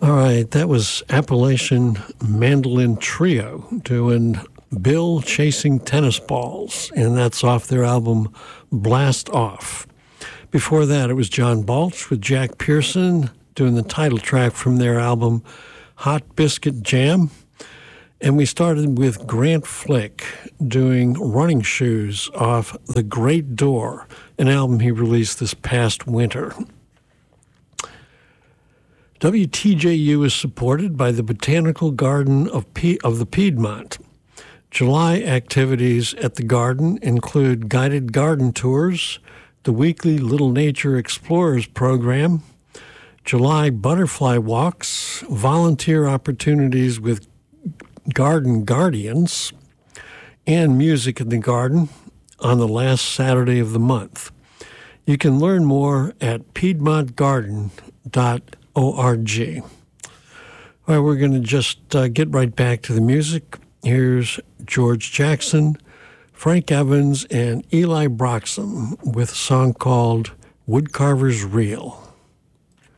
All right, that was Appalachian Mandolin Trio doing Bill Chasing Tennis Balls, and that's off their album Blast Off. Before that, it was John Balch with Jack Pearson doing the title track from their album Hot Biscuit Jam. And we started with Grant Flick doing Running Shoes off The Great Door, an album he released this past winter. WTJU is supported by the Botanical Garden of the Piedmont. July activities at the garden include guided garden tours, the weekly Little Nature Explorers program, July butterfly walks, volunteer opportunities with garden guardians, and music in the garden on the last Saturday of the month. You can learn more at piedmontgarden.org. All right, we're going to just get right back to the music. Here's George Jackson, Frank Evans, and Eli Broxham with a song called Woodcarver's Reel.